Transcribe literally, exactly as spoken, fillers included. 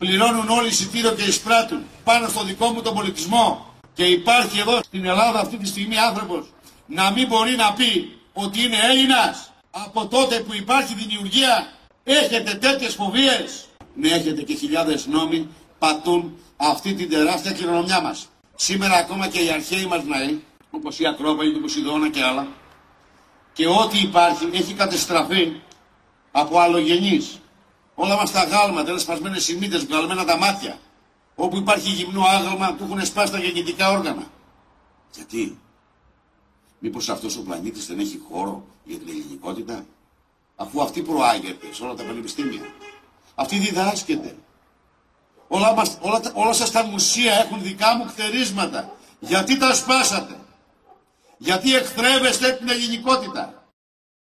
πληρώνουν όλοι εισιτήριο και εισπράττουν πάνω στο δικό μου τον πολιτισμό και υπάρχει εδώ στην Ελλάδα αυτή τη στιγμή άνθρωπος να μην μπορεί να πει ότι είναι Έλληνας. Από τότε που υπάρχει δημιουργία έχετε τέτοιες φοβίες. Ναι, έχετε και χιλιάδες νόμοι πατούν αυτή την τεράστια κληρονομιά μας. Σήμερα ακόμα και οι αρχαίοι μας ναοί, όπως η Ακρόπολη του Ποσειδώνα και άλλα, και ό,τι υπάρχει έχει κατεστραφεί από αλλογενείς. Όλα μας τα γάλματα είναι σπασμένες οι μύτες, βγαλμένα τα μάτια. Όπου υπάρχει γυμνό άγαλμα του έχουν σπάσει τα γεννητικά όργανα. Γιατί? Μήπως αυτός ο πλανήτης δεν έχει χώρο για την ελληνικότητα? Αφού αυτή προάγεται σε όλα τα πανεπιστήμια. Αυτή διδάσκεται. Όλα, μας, όλα, όλα σας τα μουσεία έχουν δικά μου χτερίσματα. Γιατί τα σπάσατε? Γιατί εχθρεύεστε την ελληνικότητα?